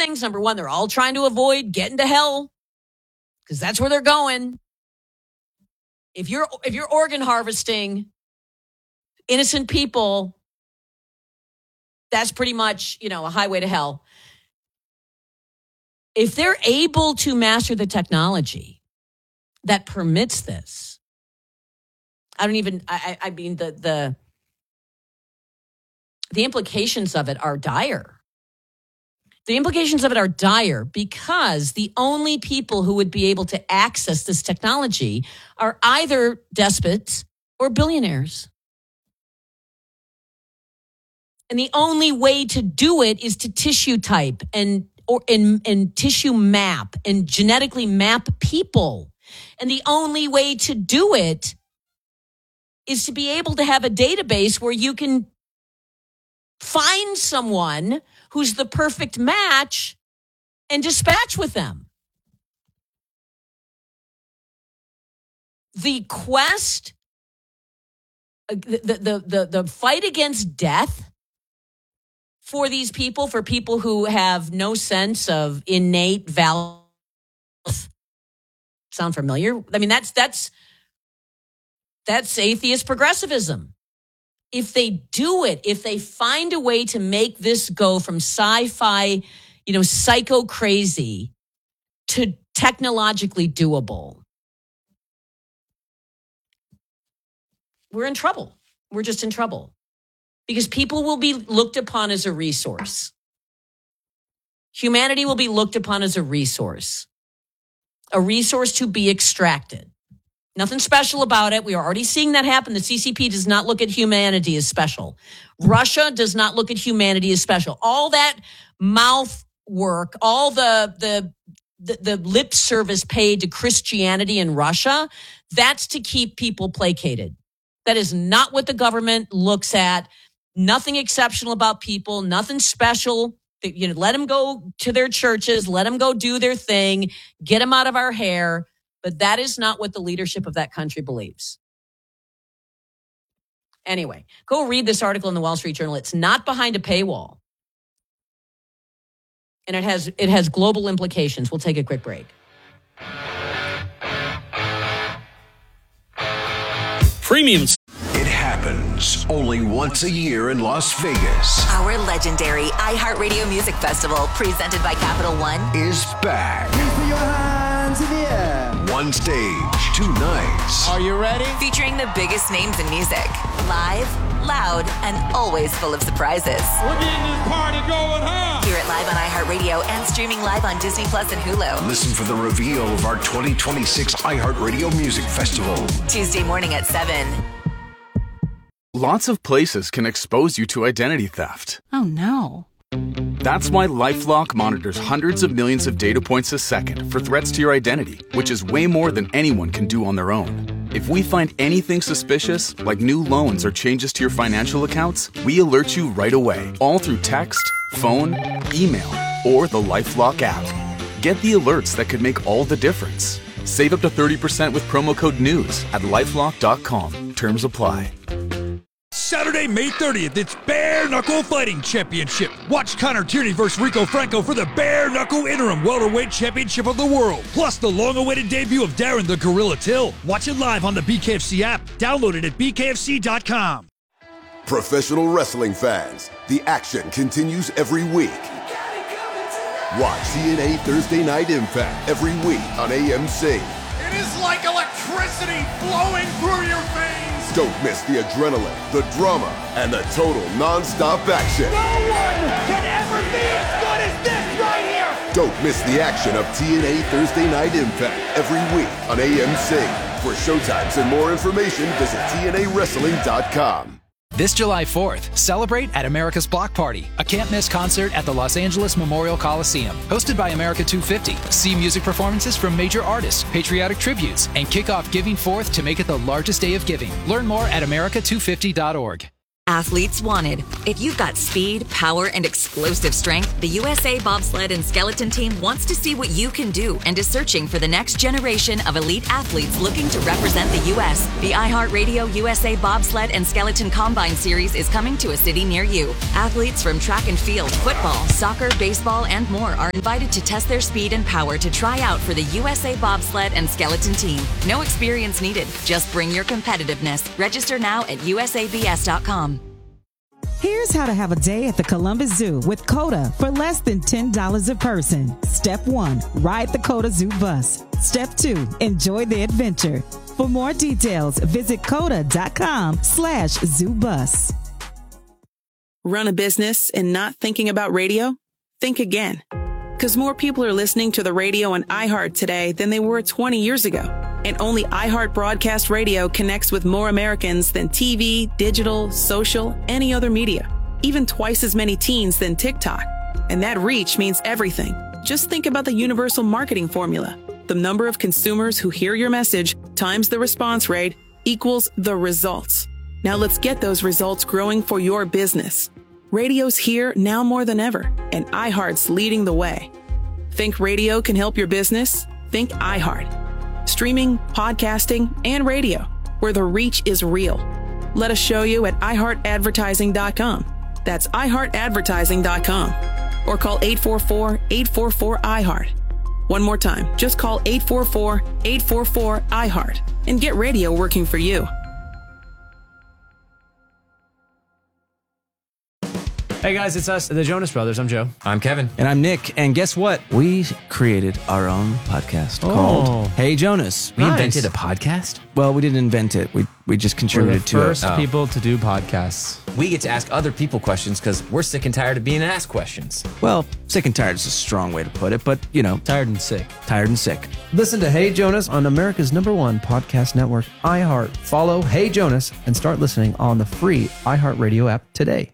things. Number one, they're all trying to avoid getting to hell because that's where they're going. If you're organ harvesting innocent people, that's pretty much, a highway to hell. If they're able to master the technology that permits this, I mean, the implications of it are dire. The implications of it are dire because the only people who would be able to access this technology are either despots or billionaires. And the only way to do it is to tissue type and tissue map and genetically map people. And the only way to do it is to be able to have a database where you can find someone who's the perfect match and dispatch with them. The quest, the fight against death for these people, for people who have no sense of innate value. Sound familiar? I mean, that's atheist progressivism. If they do it, if they find a way to make this go from sci-fi, psycho crazy to technologically doable, we're in trouble. We're just in trouble because people will be looked upon as a resource. Humanity will be looked upon as a resource to be extracted. Nothing special about it. We are already seeing that happen. The CCP does not look at humanity as special. Russia does not look at humanity as special. All that mouth work, all the lip service paid to Christianity in Russia, that's to keep people placated. That is not what the government looks at. Nothing exceptional about people, nothing special. Let them go to their churches, let them go do their thing, get them out of our hair. But that is not what the leadership of that country believes. Anyway, go read this article in the Wall Street Journal. It's not behind a paywall. And it has global implications. We'll take a quick break. Premiums. It happens only once a year in Las Vegas. Our legendary iHeartRadio Music Festival, presented by Capital One, is back. Put your hands in the air. One stage, 2 nights. Are you ready? featuring the biggest names in music. Live, loud, and always full of surprises. We're getting this party going, huh? Hear it live on iHeartRadio and streaming live on Disney Plus and Hulu. Listen for the reveal of our 2026 iHeartRadio Music Festival. Tuesday morning at 7. Lots of places can expose you to identity theft. Oh, no. That's why LifeLock monitors hundreds of millions of data points a second for threats to your identity, which is way more than anyone can do on their own. If we find anything suspicious, like new loans or changes to your financial accounts, we alert you right away, all through text, phone, email, or the LifeLock app. Get the alerts that could make all the difference. Save up to 30% with promo code NEWS at LifeLock.com. Terms apply. Saturday, May 30th, it's Bare Knuckle Fighting Championship. Watch Connor Tierney versus Rico Franco for the Bare Knuckle Interim Welterweight Championship of the World. Plus the long-awaited debut of Darren the Gorilla Till. Watch it live on the BKFC app. Download it at BKFC.com. Professional wrestling fans, the action continues every week. Watch TNA Thursday Night Impact every week on AMC. It is like electricity flowing through your veins. Don't miss the adrenaline, the drama, and the total non-stop action. No one can ever be as good as this right here. Don't miss the action of TNA Thursday Night Impact every week on AMC. For showtimes and more information, visit TNAWrestling.com. This July 4th, celebrate at America's Block Party, a can't-miss concert at the Los Angeles Memorial Coliseum. Hosted by America 250, see music performances from major artists, patriotic tributes, and kick off Giving Forth to make it the largest day of giving. Learn more at America250.org. Athletes wanted. If you've got speed, power, and explosive strength, the USA Bobsled and Skeleton Team wants to see what you can do and is searching for the next generation of elite athletes looking to represent the U.S. The iHeartRadio USA Bobsled and Skeleton Combine Series is coming to a city near you. Athletes from track and field, football, soccer, baseball, and more are invited to test their speed and power to try out for the USA Bobsled and Skeleton Team. No experience needed. Just bring your competitiveness. Register now at usabs.com. Here's how to have a day at the Columbus Zoo with COTA for less than $10 a person. Step 1, ride the COTA Zoo bus. Step 2, enjoy the adventure. For more details, visit COTA.com/zoobus. Run a business and not thinking about radio? Think again. Because more people are listening to the radio on iHeart today than they were 20 years ago. And only iHeart Broadcast Radio connects with more Americans than TV, digital, social, any other media. Even twice as many teens than TikTok. And that reach means everything. Just think about the universal marketing formula. The number of consumers who hear your message times the response rate equals the results. Now let's get those results growing for your business. Radio's here now more than ever, and iHeart's leading the way. Think radio can help your business? Think iHeart. Streaming, podcasting, and radio, where the reach is real. Let us show you at iHeartAdvertising.com. That's iHeartAdvertising.com. Or call 844-844-iHeart. One more time, just call 844-844-iHeart and get radio working for you. Hey guys, it's us, the Jonas Brothers. I'm Joe. I'm Kevin. And I'm Nick. And guess what? We created our own podcast called Hey Jonas. We invented a podcast? Well, we didn't invent it. We just contributed to it. We're the first people to do podcasts. We get to ask other people questions because we're sick and tired of being asked questions. Well, sick and tired is a strong way to put it, but, you know. Tired and sick. Tired and sick. Listen to Hey Jonas on America's #1 podcast network, iHeart. Follow Hey Jonas and start listening on the free iHeartRadio app today.